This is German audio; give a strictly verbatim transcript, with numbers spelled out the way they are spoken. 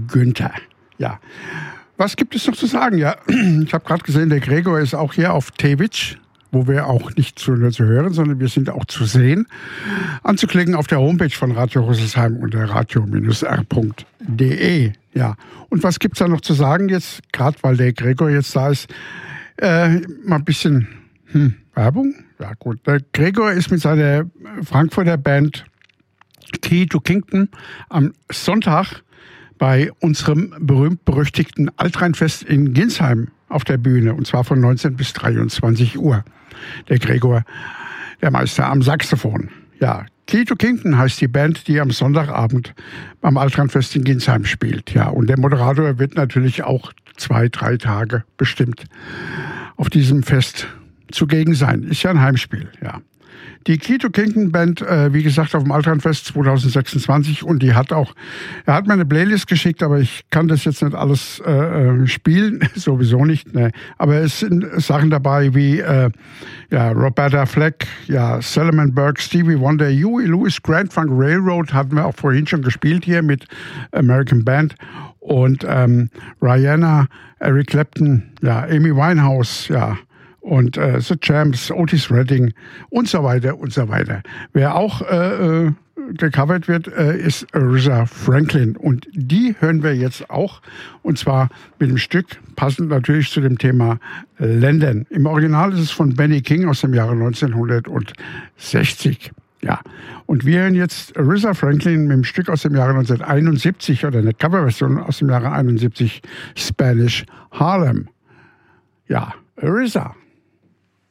Günther. Ja, was gibt es noch zu sagen? Ja, ich habe gerade gesehen, der Gregor ist auch hier auf Twitch, wo wir auch nicht zu, nur zu hören, sondern wir sind auch zu sehen. Anzuklicken auf der Homepage von Radio Rüsselsheim unter radio Bindestrich r punkt de. Ja, und was gibt's da noch zu sagen jetzt, gerade weil der Gregor jetzt da ist? Äh, mal ein bisschen hm, Werbung? Ja gut, der Gregor ist mit seiner Frankfurter Band Key to Kingdom am Sonntag bei unserem berühmt-berüchtigten Altrheinfest in Ginsheim auf der Bühne, und zwar von neunzehn bis dreiundzwanzig Uhr. Der Gregor, der Meister am Saxophon. Ja, Key to Kingdom heißt die Band, die am Sonntagabend beim Altrheinfest in Ginsheim spielt. Ja, und der Moderator wird natürlich auch zwei, drei Tage bestimmt auf diesem Fest zugegen sein. Ist ja ein Heimspiel, ja. Die Key to Kingdom Band, äh, wie gesagt, auf dem Altrheinfest zwanzig sechsundzwanzig, und die hat auch, er hat mir eine Playlist geschickt, aber ich kann das jetzt nicht alles äh, spielen, sowieso nicht, ne. Aber es sind Sachen dabei wie äh, ja, Roberta Fleck, ja, Solomon Burke, Stevie Wonder, Huey Lewis, Grand Funk Railroad hatten wir auch vorhin schon gespielt hier mit American Band, und ähm, Rihanna, Eric Clapton, ja, Amy Winehouse, ja, und äh, The Champs, Otis Redding und so weiter und so weiter. Wer auch äh, gecovert wird, äh, ist Aretha Franklin, und die hören wir jetzt auch, und zwar mit dem Stück, passend natürlich zu dem Thema Ländern. Im Original ist es von Benny King aus dem Jahre neunzehnhundertsechzig. Ja, und wir hören jetzt Aretha Franklin mit dem Stück aus dem Jahre neunzehnhunderteinundsiebzig, oder eine Coverversion aus dem Jahre einundsiebzig, Spanish Harlem. Ja, Aretha.